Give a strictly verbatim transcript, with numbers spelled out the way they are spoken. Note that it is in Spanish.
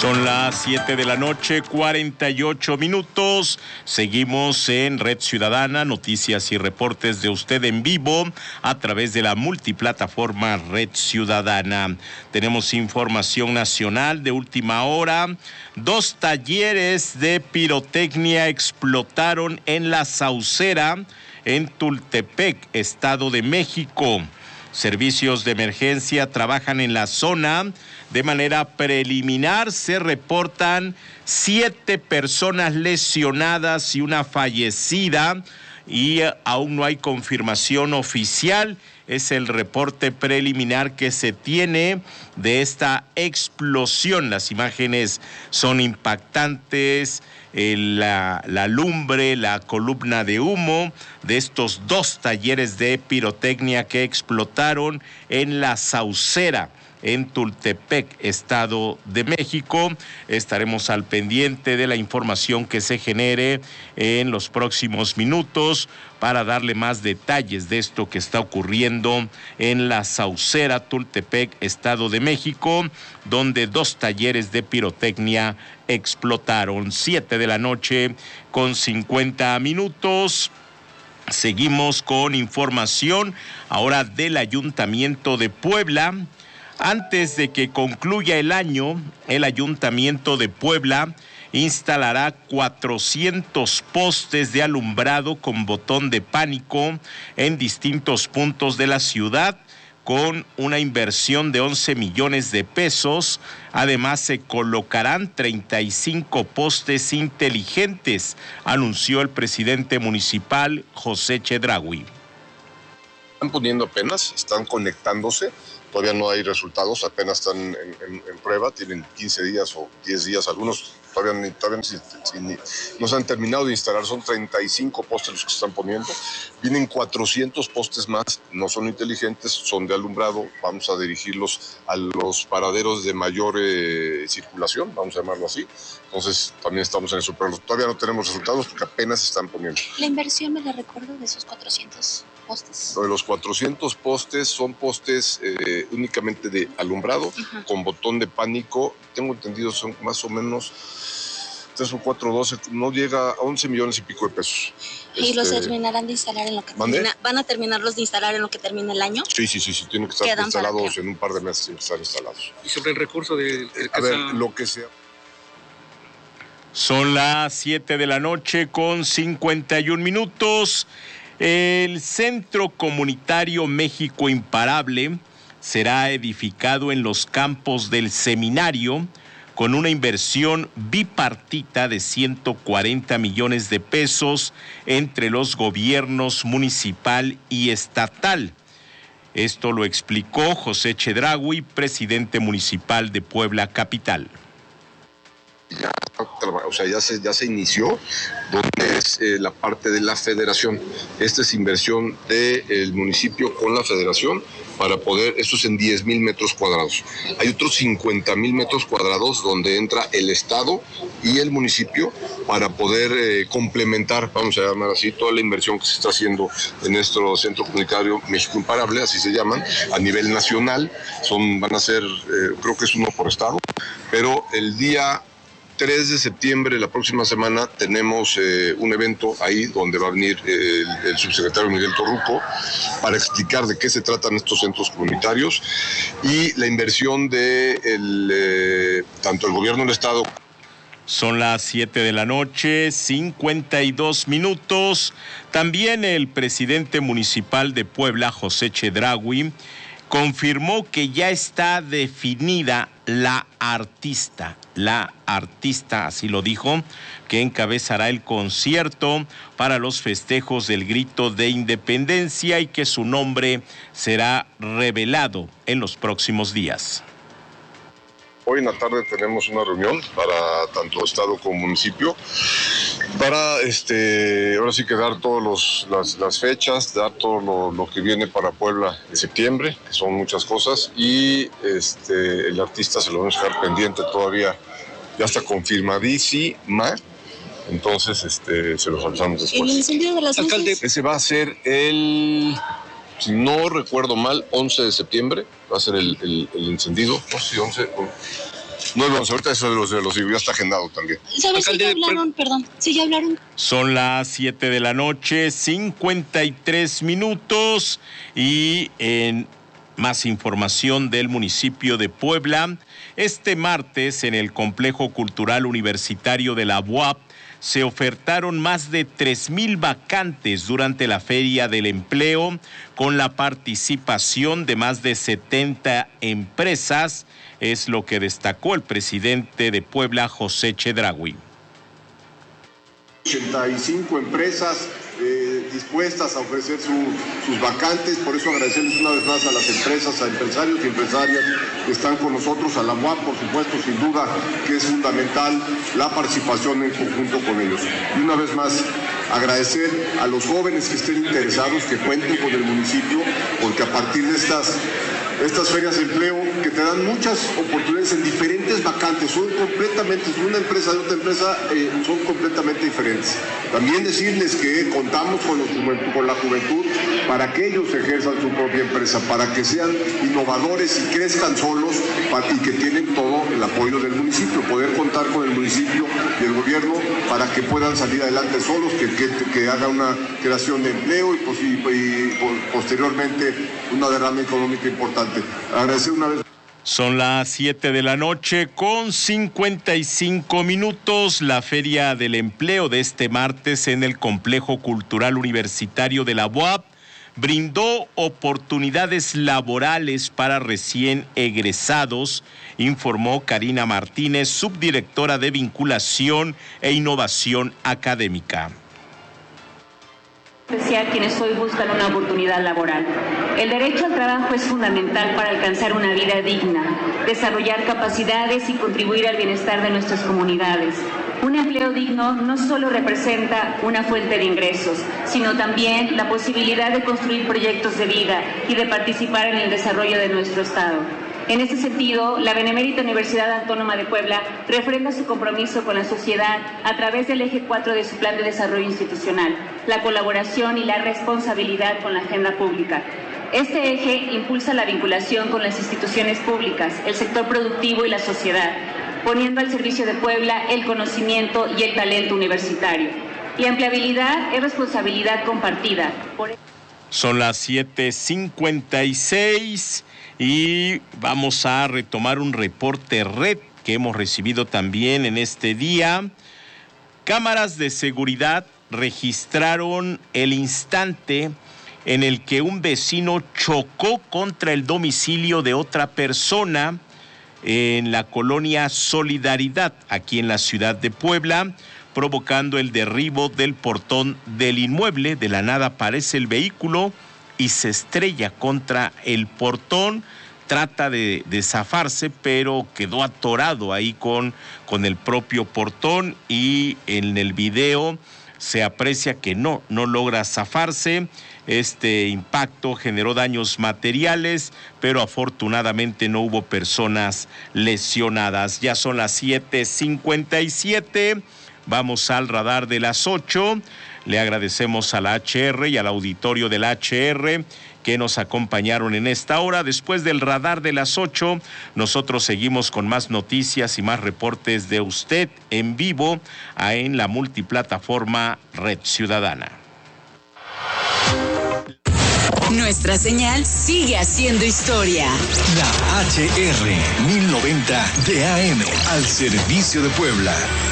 Son las siete de la noche, cuarenta y ocho minutos. Seguimos en Red Ciudadana, noticias y reportes de usted en vivo a través de la multiplataforma Red Ciudadana. Tenemos información nacional de última hora. Dos talleres de pirotecnia explotaron en La Saucera, en Tultepec, Estado de México. Servicios de emergencia trabajan en la zona. De manera preliminar se reportan siete personas lesionadas y una fallecida y aún no hay confirmación oficial. Es el reporte preliminar que se tiene de esta explosión. Las imágenes son impactantes. Eh, la, la lumbre, la columna de humo de estos dos talleres de pirotecnia que explotaron en La Saucera, en Tultepec, Estado de México. Estaremos al pendiente de la información que se genere en los próximos minutos para darle más detalles de esto que está ocurriendo en La Saucera, Tultepec, Estado de México, donde dos talleres de pirotecnia explotaron. Siete de la noche con cincuenta minutos. Seguimos con información ahora del Ayuntamiento de Puebla. Antes de que concluya el año, el Ayuntamiento de Puebla instalará cuatrocientos postes de alumbrado con botón de pánico en distintos puntos de la ciudad, con una inversión de once millones de pesos. Además, se colocarán treinta y cinco postes inteligentes, anunció el presidente municipal, José Chedraui. Están poniendo apenas, están conectándose. Todavía no hay resultados, apenas están en, en, en prueba, tienen quince días o diez días, algunos todavía, ni, todavía ni, ni, no se han terminado de instalar, son treinta y cinco postes los que se están poniendo, vienen cuatrocientos postes más, no son inteligentes, son de alumbrado, vamos a dirigirlos a los paraderos de mayor eh, circulación, vamos a llamarlo así, entonces también estamos en eso, pero todavía no tenemos resultados porque apenas se están poniendo. La inversión, me la recuerdo, de esos cuatrocientos postes. Lo de los cuatrocientos postes son postes eh, únicamente de alumbrado, uh-huh, con botón de pánico. Tengo entendido son más o menos tres o cuatro, doce, no llega a once millones y pico de pesos. ¿Y este, los terminarán de instalar en lo que termina? ¿Van a terminarlos de instalar en lo que termina el año? Sí, sí, sí, sí, tienen que estar instalados en un par de meses, tienen que estar instalados. ¿Y sobre el recurso de, de A ver, lo que sea. Son las siete de la noche con cincuenta y un minutos. El Centro Comunitario México Imparable será edificado en los campos del seminario con una inversión bipartita de ciento cuarenta millones de pesos entre los gobiernos municipal y estatal. Esto lo explicó José Chedraui, presidente municipal de Puebla Capital. Ya, o sea, ya se, ya se inició, donde es eh, la parte de la federación. Esta es inversión del municipio con la federación para poder, esto es en diez mil metros cuadrados. Hay otros cincuenta mil metros cuadrados donde entra el Estado y el municipio para poder eh, complementar, vamos a llamar así, toda la inversión que se está haciendo en nuestro Centro Comunitario México Imparable, así se llaman, a nivel nacional. Son, van a ser, eh, creo que es uno por estado, pero el día tres de septiembre, la próxima semana, tenemos eh, un evento ahí donde va a venir eh, el, el subsecretario Miguel Torruco para explicar de qué se tratan estos centros comunitarios y la inversión de el, eh, tanto el gobierno del estado. Son las siete de la noche, cincuenta y dos minutos. También el presidente municipal de Puebla, José Chedraui, confirmó que ya está definida la artista, la artista, así lo dijo, que encabezará el concierto para los festejos del Grito de Independencia y que su nombre será revelado en los próximos días. Hoy en la tarde tenemos una reunión para tanto Estado como municipio para este ahora sí que dar todas las, las fechas, dar todo lo, lo que viene para Puebla en septiembre, que son muchas cosas, y este el artista se lo vamos a dejar pendiente todavía, ya está confirmadísima, entonces este se los avisamos después. ¿El incendio de las luces? Ese va a ser el, si no recuerdo mal, once de septiembre, va a ser el, el, el encendido, no sé si once, No, no, ahorita eso de los, de los ya está agendado también. ¿Sabes si ya hablaron? Perdón, si ya hablaron. Son las siete de la noche, cincuenta y tres minutos, y en más información del municipio de Puebla. Este martes, en el Complejo Cultural Universitario de la U A P, se ofertaron más de tres mil vacantes durante la Feria del Empleo, con la participación de más de setenta empresas, es lo que destacó el presidente de Puebla, José Chedraui. ochenta y cinco empresas eh, dispuestas a ofrecer su, sus vacantes, por eso agradecerles una vez más a las empresas, a empresarios y empresarias que están con nosotros, a la U A P, por supuesto, sin duda que es fundamental la participación en conjunto con ellos. Y una vez más, agradecer a los jóvenes que estén interesados, que cuenten con el municipio, porque a partir de estas Estas ferias de empleo que te dan muchas oportunidades en diferentes vacantes, son completamente, son una empresa de otra empresa, eh, son completamente diferentes. También decirles que contamos con, los, con la juventud para que ellos ejerzan su propia empresa, para que sean innovadores y crezcan solos para, y que tienen todo el apoyo del municipio, poder contar con el municipio y el gobierno para que puedan salir adelante solos, que, que, que haga una creación de empleo y, y, y posteriormente una derrama económica importante. Agradecer una vez. Son las siete de la noche con cincuenta y cinco minutos. La Feria del Empleo de este martes en el Complejo Cultural Universitario de la U A P brindó oportunidades laborales para recién egresados, informó Karina Martínez, subdirectora de Vinculación e Innovación Académica. Especial quienes hoy buscan una oportunidad laboral. El derecho al trabajo es fundamental para alcanzar una vida digna, desarrollar capacidades y contribuir al bienestar de nuestras comunidades. Un empleo digno no solo representa una fuente de ingresos, sino también la posibilidad de construir proyectos de vida y de participar en el desarrollo de nuestro Estado. En ese sentido, la Benemérita Universidad Autónoma de Puebla refrenda su compromiso con la sociedad a través del eje cuatro de su Plan de Desarrollo Institucional, la colaboración y la responsabilidad con la agenda pública. Este eje impulsa la vinculación con las instituciones públicas, el sector productivo y la sociedad, poniendo al servicio de Puebla el conocimiento y el talento universitario. La empleabilidad es responsabilidad compartida. Por... Son las siete cincuenta y seis y vamos a retomar un reporte red que hemos recibido también en este día. Cámaras de seguridad registraron el instante en el que un vecino chocó contra el domicilio de otra persona en la colonia Solidaridad, aquí en la ciudad de Puebla, provocando el derribo del portón del inmueble. De la nada aparece el vehículo y se estrella contra el portón. Trata de, de zafarse, pero quedó atorado ahí con, con el propio portón, y en el video se aprecia que no, no logra zafarse. Este impacto generó daños materiales, pero afortunadamente no hubo personas lesionadas. Ya son las siete cincuenta y siete. Vamos al radar de las ocho. Le agradecemos a la H R y al auditorio de la H R que nos acompañaron en esta hora. Después del radar de las ocho, nosotros seguimos con más noticias y más reportes de usted en vivo en la multiplataforma Red Ciudadana. Nuestra señal sigue haciendo historia. La H R mil noventa de A M al servicio de Puebla.